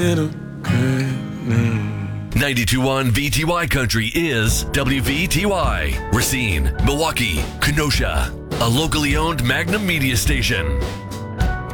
92.1 VTY Country is WVTY, Racine, Milwaukee, Kenosha, a locally owned Magnum media station.